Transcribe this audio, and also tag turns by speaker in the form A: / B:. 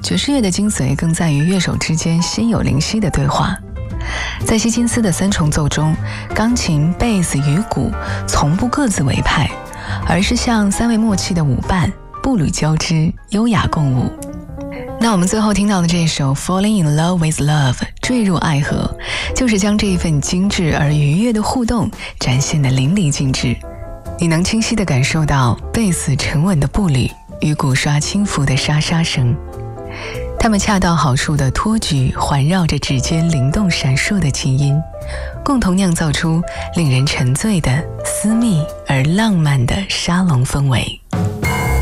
A: 爵士乐的精髓更在于乐手之间心有灵犀的对话。在希金斯的三重奏中，钢琴、贝斯与鼓从不各自为派，而是像三位默契的舞伴，步履交织，优雅共舞。那我们最后听到的这首 Falling in Love with Love 坠入爱河，就是将这一份精致而愉悦的互动展现得淋漓尽致。你能清晰地感受到贝斯沉稳的步履与鼓刷轻浮的沙沙声，它们恰到好处地托举环绕着指尖灵动闪烁的琴音，共同酿造出令人沉醉的私密而浪漫的沙龙氛围。